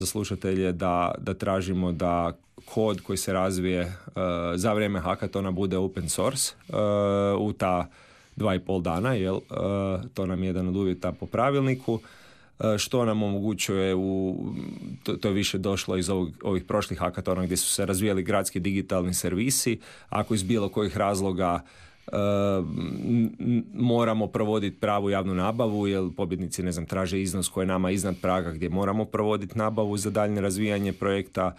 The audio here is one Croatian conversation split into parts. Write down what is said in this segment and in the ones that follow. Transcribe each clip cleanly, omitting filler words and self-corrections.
za slušatelje da tražimo da kod koji se razvije za vrijeme hackathona bude open source u ta 2,5 dana, jel? To nam je jedan od uvjeta po pravilniku, što nam omogućuje to je više došlo iz ovih prošlih hackathona gdje su se razvijali gradski digitalni servisi. Ako iz bilo kojih razloga moramo provoditi pravu javnu nabavu, jer pobjednici traže iznos koji je nama iznad praga gdje moramo provoditi nabavu za daljnje razvijanje projekta,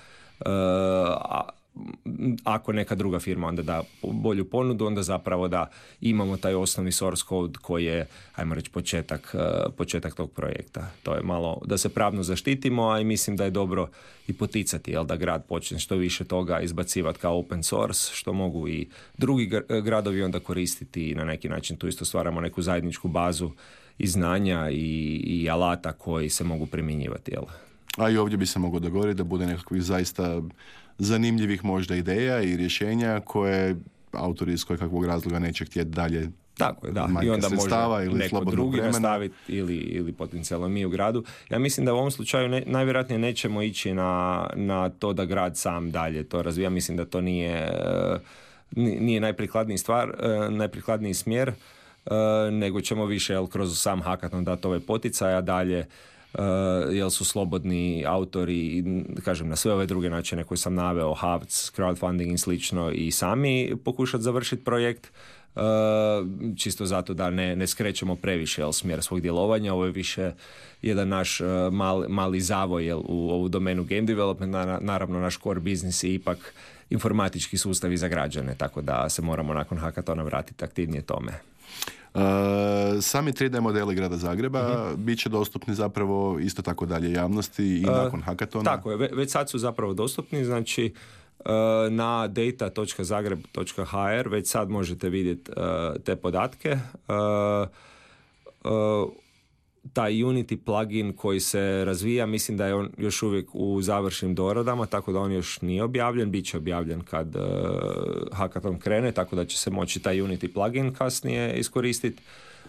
ako neka druga firma onda da bolju ponudu, onda zapravo da imamo taj osnovni source code koji je, ajmo reći, početak tog projekta. To je malo da se pravno zaštitimo, a i mislim da je dobro i poticati, da grad počne što više toga izbacivati kao open source, što mogu i drugi gradovi onda koristiti i na neki način tu isto stvaramo neku zajedničku bazu i znanja i alata koji se mogu primjenjivati. A i ovdje bi se moglo dogovoriti da bude nekakvih zaista zanimljivih možda ideja i rješenja koje autori iz kakvog razloga neće htjeti dalje. Tako je, da. I onda može ili neko drugi nastaviti ili potencijalno mi u gradu. Ja mislim da u ovom slučaju najvjerojatnije nećemo ići na to da grad sam dalje to razvija. Mislim da to nije najprikladniji smjer, nego ćemo više kroz sam hackathon dati ove poticaja dalje, jer su slobodni autori, kažem, na sve ove druge načine koje sam naveo, Havc, crowdfunding i slično, i sami pokušati završiti projekt, čisto zato da ne skrećemo previše smjer svog djelovanja. Ovo je više jedan naš mali zavoj u ovu domenu game development. Naravno, naš core business je ipak informatički sustavi za građane, tako da se moramo nakon hackathona vratiti aktivnije tome. Sami 3D modeli grada Zagreba bit će dostupni zapravo isto tako dalje javnosti i nakon hackathona? Tako je, već sad su zapravo dostupni, znači na data.zagreb.hr već sad možete vidjeti te podatke. Taj Unity plugin koji se razvija, mislim da je on još uvijek u završnim doradama, tako da on još nije objavljen, bit će objavljen kad hackathon krene, tako da će se moći taj Unity plugin kasnije iskoristiti.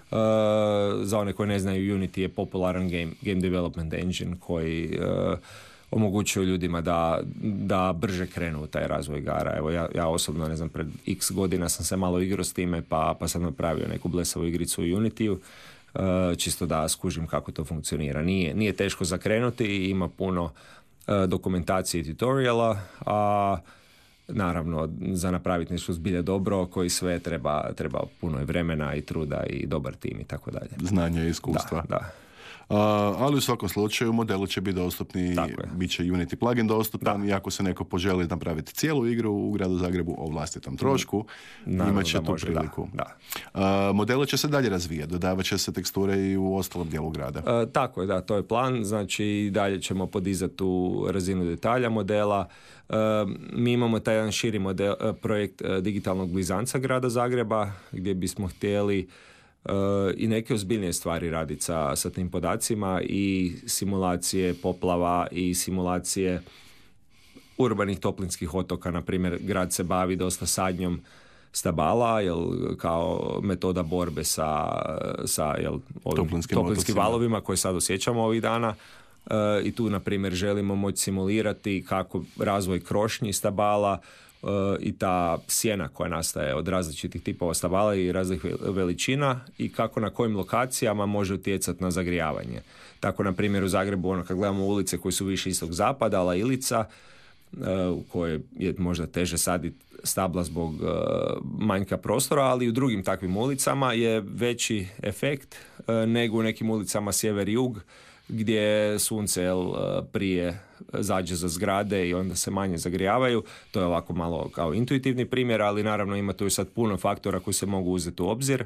Za one koji ne znaju, Unity je popularan game development engine koji omogućuje ljudima da brže krenu u taj razvoj igara. Evo, ja osobno, ne znam, pred x godina sam se malo igrao s time, pa sam napravio neku blesavu igricu u Unityu, čisto da skužim kako to funkcionira. Nije teško zakrenuti i ima puno dokumentacije i tutoriala, a naravno za napraviti nešto zbilje dobro, koji sve treba puno i vremena i truda i dobar tim i tako dalje. Znanje i iskustva. Da. Ali u svakom slučaju modeli će biti dostupni, bit će Unity plugin dostupan i ako se neko poželi napraviti cijelu igru u gradu Zagrebu o vlastitom trošku, imat će tu priliku. Modele će se dalje razvijati, dodavat će se teksture i u ostalom dijelu grada. Tako je, da, to je plan, znači dalje ćemo podizati tu razinu detalja modela. Mi imamo taj jedan širi projekt digitalnog blizanca grada Zagreba, gdje bismo htjeli i neke ozbiljnije stvari raditi sa tim podacima, i simulacije poplava i simulacije urbanih toplinskih otoka. Na primjer, grad se bavi dosta sadnjom stabala, kao metoda borbe sa toplinskim valovima koje sad osjećamo ovih dana. I tu, na primjer, želimo moći simulirati kako razvoj krošnji stabala i ta sjena koja nastaje od različitih tipova stabala i različitih veličina, i kako na kojim lokacijama može utjecati na zagrijavanje. Tako, na primjer, u Zagrebu, kad gledamo ulice koje su više istog zapada, ala Ilica, u kojoj je možda teže saditi stabla zbog manjka prostora, ali u drugim takvim ulicama je veći efekt nego u nekim ulicama sjever i jug, gdje sunce prije zađe za zgrade i onda se manje zagrijavaju. To je ovako malo kao intuitivni primjer, ali naravno ima tu i sad puno faktora koji se mogu uzeti u obzir.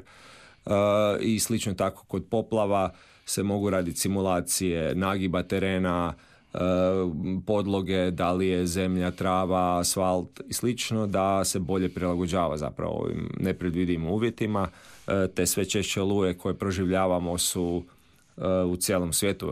I slično tako kod poplava se mogu raditi simulacije nagiba terena, podloge, da li je zemlja, trava, asfalt i slično, da se bolje prilagođava zapravo ovim nepredvidivim uvjetima. Te sve češće oluje koje proživljavamo su u cijelom svijetu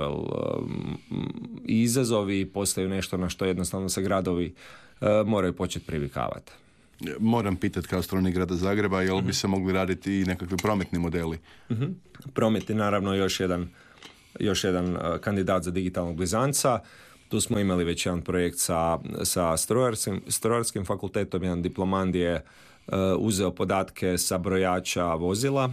i izazovi postaju nešto na što jednostavno se gradovi moraju početi privikavati. Moram pitati kao stanovnik grada Zagreba, jel bi se mogli raditi i nekakvi prometni modeli? Promet je naravno još jedan kandidat za digitalnog blizanca. Tu smo imali već jedan projekt sa strojarskim fakultetom, jedan diplomand je uzeo podatke sa brojača vozila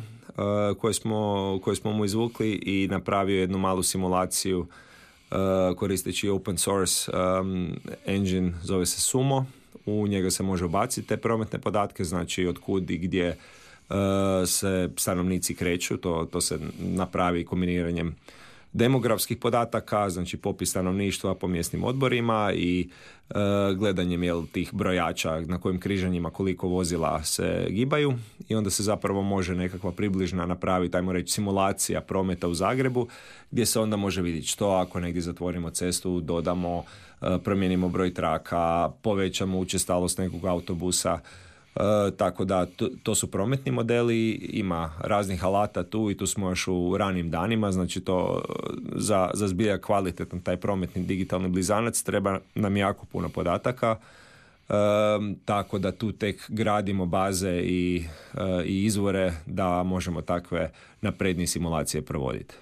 koje smo mu izvukli i napravio jednu malu simulaciju koristeći open source engine, zove se Sumo. U njega se može ubaciti te prometne podatke, znači otkud i gdje se stanovnici kreću, to se napravi kombiniranjem demografskih podataka, znači popis stanovništva po mjesnim odborima i gledanjem tih brojača na kojim križanjima koliko vozila se gibaju i onda se zapravo može nekakva približna napraviti, ajmo reći, simulacija prometa u Zagrebu gdje se onda može vidjeti što ako negdje zatvorimo cestu, dodamo, promijenimo broj traka, povećamo učestalost nekog autobusa. Tako da to su prometni modeli, ima raznih alata tu i tu smo još u ranim danima, znači to za zbilja kvalitetan taj prometni digitalni blizanac treba nam jako puno podataka, tako da tu tek gradimo baze i izvore da možemo takve naprednije simulacije provoditi.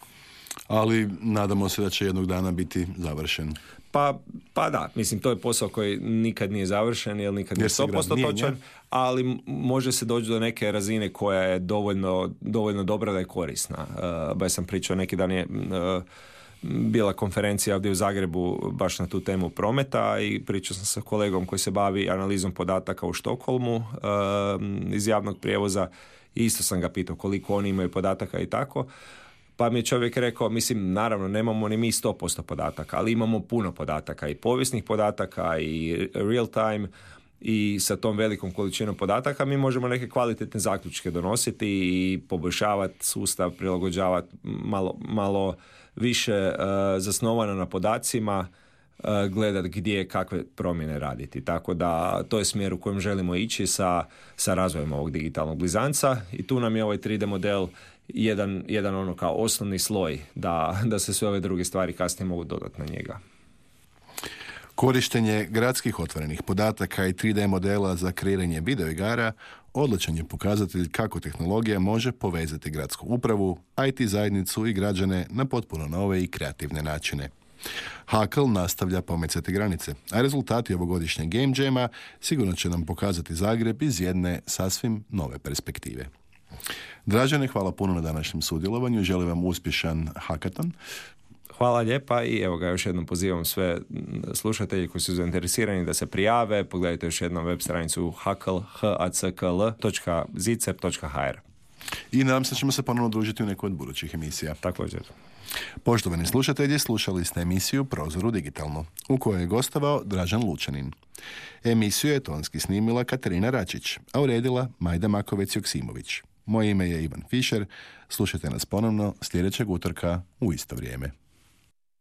Ali nadamo se da će jednog dana biti završen. Pa da, mislim, to je posao koji nikad nije završen, jer nikad nije 100% točan, ali može se doći do neke razine koja je dovoljno dobra da je korisna. Baš sam pričao, neki dan je bila konferencija ovdje u Zagrebu baš na tu temu prometa i pričao sam sa kolegom koji se bavi analizom podataka u Štokholmu iz javnog prijevoza i isto sam ga pitao koliko oni imaju podataka i tako. Pa mi je čovjek rekao, mislim, naravno, nemamo ni mi 100% podataka, ali imamo puno podataka i povijesnih podataka i real time i sa tom velikom količinom podataka mi možemo neke kvalitetne zaključke donositi i poboljšavati sustav, prilagođavati malo više zasnovano na podacima, gledati gdje kakve promjene raditi. Tako da to je smjer u kojem želimo ići sa razvojem ovog digitalnog blizanca i tu nam je ovaj 3D model jedan ono kao osnovni sloj da se sve ove druge stvari kasnije mogu dodati na njega. Korištenje gradskih otvorenih podataka i 3D modela za kreiranje video igara odličan je pokazatelj kako tehnologija može povezati gradsku upravu, IT zajednicu i građane na potpuno nove i kreativne načine. Hakl nastavlja pomicati granice, a rezultati ovogodišnjeg Game Jama sigurno će nam pokazati Zagreb iz jedne sasvim nove perspektive. Dražene, hvala puno na današnjem sudjelovanju. Želim vam uspješan hackathon. Hvala lijepa i evo ga, još jednom pozivam sve slušatelji koji su zainteresirani da se prijave. Pogledajte još jednom web stranicu hackl.zicep.hr. I nadam se da ćemo se ponovno družiti u nekoj od budućih emisija. Također. Poštovani slušatelji, slušali ste emisiju Prozoru digitalno, u kojoj je gostovao Dražen Lučanin. Emisiju je tonski snimila Katarina Račić, a uredila Majda Makovec-Joksimović. Moje ime je Ivan Fišer. Slušajte nas ponovno sljedećeg utorka u isto vrijeme.